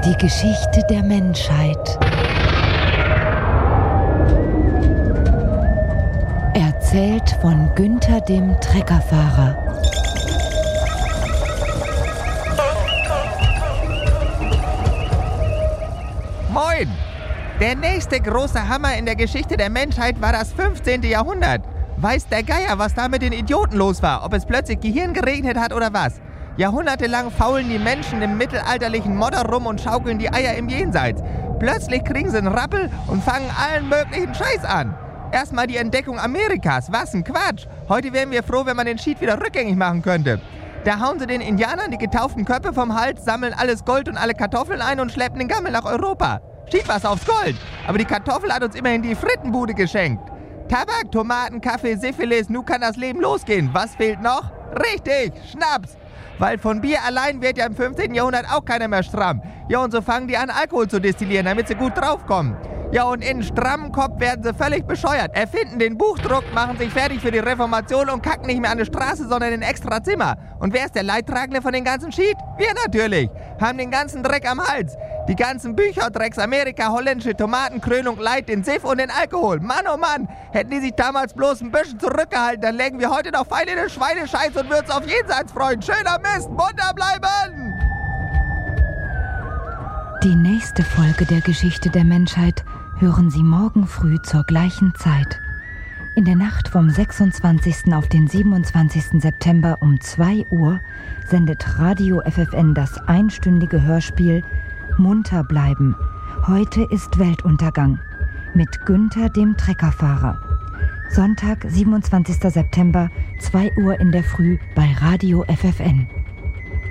Die Geschichte der Menschheit. Erzählt von Günther dem Treckerfahrer. Moin! Der nächste große Hammer in der Geschichte der Menschheit war das 15. Jahrhundert. Weiß der Geier, was da mit den Idioten los war, ob es plötzlich Gehirn geregnet hat oder was. Jahrhundertelang faulen die Menschen im mittelalterlichen Modder rum und schaukeln die Eier im Jenseits. Plötzlich kriegen sie einen Rappel und fangen allen möglichen Scheiß an. Erstmal die Entdeckung Amerikas, was ein Quatsch. Heute wären wir froh, wenn man den Schied wieder rückgängig machen könnte. Da hauen sie den Indianern die getauften Köpfe vom Hals, sammeln alles Gold und alle Kartoffeln ein und schleppen den Gammel nach Europa. Schied was aufs Gold, aber die Kartoffel hat uns immerhin die Frittenbude geschenkt. Tabak, Tomaten, Kaffee, Syphilis, nun kann das Leben losgehen. Was fehlt noch? Richtig, Schnaps. Weil von Bier allein wird ja im 15. Jahrhundert auch keiner mehr stramm. Ja, und so fangen die an, Alkohol zu destillieren, damit sie gut draufkommen. Ja, und in strammen Kopf werden sie völlig bescheuert. Erfinden den Buchdruck, machen sich fertig für die Reformation und kacken nicht mehr an der Straße, sondern in ein extra Zimmer. Und wer ist der Leidtragende von den ganzen Schied? Wir natürlich. Haben den ganzen Dreck am Hals. Die ganzen Bücher, Drecks Amerika, holländische Tomatenkrönung, Leid, den Siff und den Alkohol. Mann, oh Mann, hätten die sich damals bloß ein bisschen zurückgehalten, dann lägen wir heute noch fein in den Schweinescheiß und würden uns auf Jenseits freuen. Schöner Mist, munter bleiben! Die nächste Folge der Geschichte der Menschheit hören Sie morgen früh zur gleichen Zeit. In der Nacht vom 26. auf den 27. September um 2 Uhr sendet Radio FFN das einstündige Hörspiel Munter bleiben. Heute ist Weltuntergang mit Günther dem Treckerfahrer. Sonntag, 27. September, 2 Uhr in der Früh bei Radio FFN.